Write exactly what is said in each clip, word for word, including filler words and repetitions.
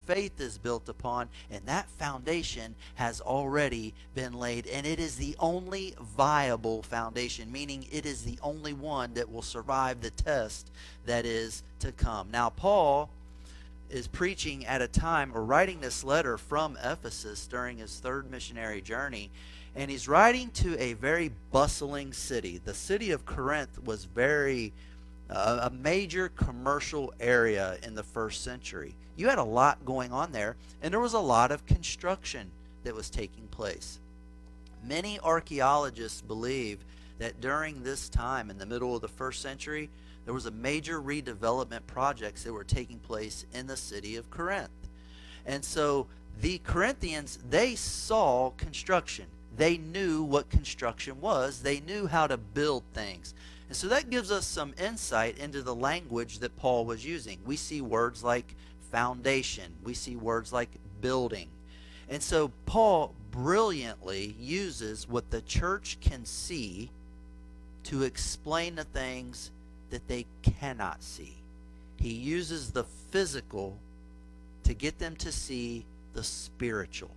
faith is built upon, and that foundation has already been laid, and it is the only viable foundation, meaning it is the only one that will survive the test that is to come. Now, Paul is preaching at a time, or writing this letter from Ephesus during his third missionary journey, and he's writing to a very bustling city. The city of Corinth was very uh, a major commercial area in the first century. You had a lot going on there, and there was a lot of construction that was taking place. Many archaeologists believe that during this time, in the middle of the first century, there was a major redevelopment projects that were taking place in the city of Corinth. And so the Corinthians, they saw construction. They knew what construction was. They knew how to build things. And so that gives us some insight into the language that Paul was using. We see words like foundation. We see words like building. And so Paul brilliantly uses what the church can see to explain the things that they cannot see. He uses the physical to get them to see the spiritual.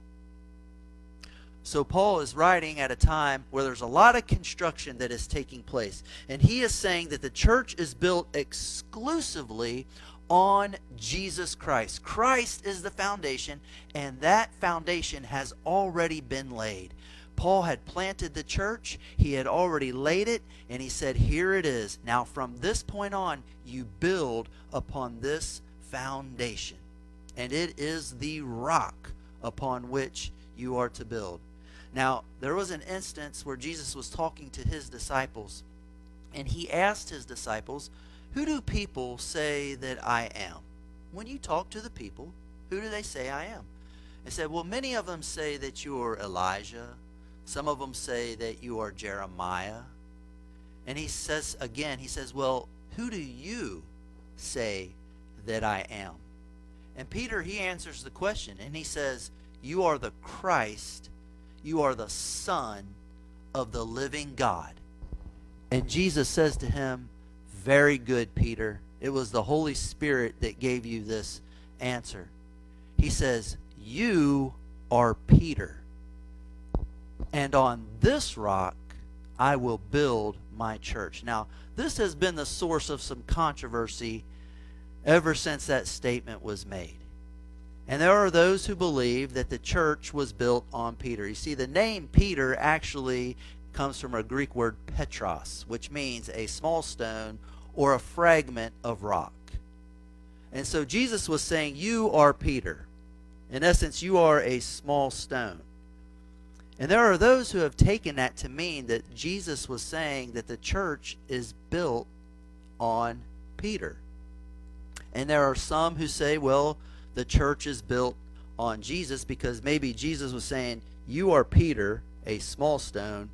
So Paul is writing at a time where there's a lot of construction that is taking place. And he is saying that the church is built exclusively on Jesus Christ. Christ is the foundation, and that foundation has already been laid. Paul had planted the church, he had already laid it, and he said, here it is. Now from this point on, you build upon this foundation. And it is the rock upon which you are to build. Now, there was an instance where Jesus was talking to his disciples, and he asked his disciples, who do people say that I am? When you talk to the people, who do they say I am? They said, well, many of them say that you are Elijah. Some of them say that you are Jeremiah. And he says again, he says, well, who do you say that I am? And Peter, he answers the question, and he says, you are the Christ. You are the Son of the living God. And Jesus says to him, very good, Peter. It was the Holy Spirit that gave you this answer. He says, you are Peter. And on this rock I will build my church. Now, this has been the source of some controversy ever since that statement was made. And there are those who believe that the church was built on Peter. You see, the name Peter actually comes from a Greek word petros, which means a small stone or a fragment of rock. And so Jesus was saying, you are Peter. In essence, you are a small stone. And there are those who have taken that to mean that Jesus was saying that the church is built on Peter. And there are some who say, well, the church is built on Jesus, because maybe Jesus was saying, you are Peter, a small stone,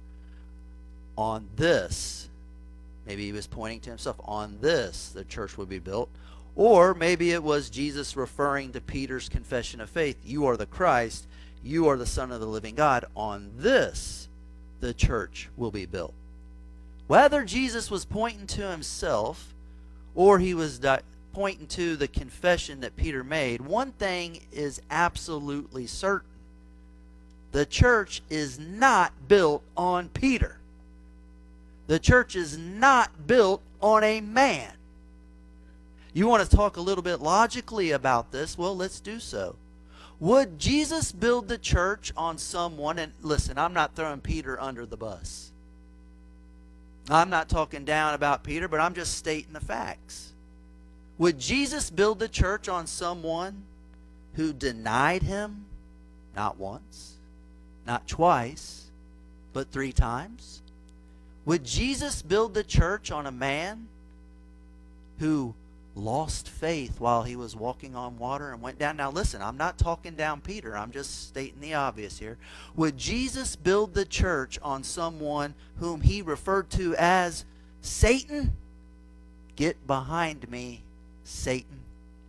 on this. Maybe he was pointing to himself, on this the church would be built. Or maybe it was Jesus referring to Peter's confession of faith, you are the Christ, you are the Son of the living God, on this the church will be built. Whether Jesus was pointing to himself or he was di- pointing to the confession that Peter made, one thing is absolutely certain. The church is not built on Peter. The church is not built on a man. You want to talk a little bit logically about this? Well, let's do so. Would Jesus build the church on someone? And listen, I'm not throwing Peter under the bus. I'm not talking down about Peter, but I'm just stating the facts. Would Jesus build the church on someone who denied him? Not once, not twice, but three times. Would Jesus build the church on a man who lost faith while he was walking on water and went down? Now listen, I'm not talking down Peter. I'm just stating the obvious here. Would Jesus build the church on someone whom he referred to as Satan? Get behind me, Satan.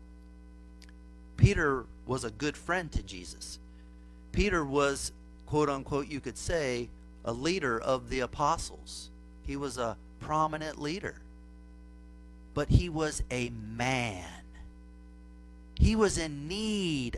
Peter was a good friend to Jesus. Peter was, quote unquote, you could say, a leader of the apostles. He was a prominent leader. But he was a man. He was in need